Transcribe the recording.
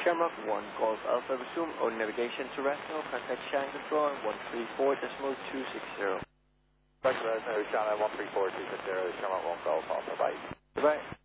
Shamrock 1, Golf Alpha, resume or navigation to Rational, contact Shannon Control on 134.260. Roger, Shannon 134.260, Shamrock 1, Golf Alpha, bye. Goodbye.